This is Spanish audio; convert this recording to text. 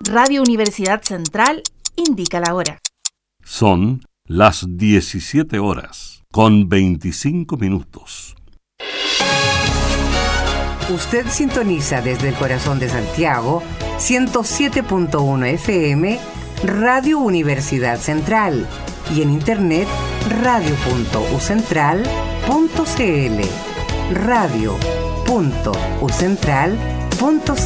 Radio Universidad Central indica la hora. Son las 17 horas, con 25 minutos. Usted sintoniza desde el corazón de Santiago, 107.1 FM, Radio Universidad Central, y en internet radio.ucentral.cl. Radio.ucentral.cl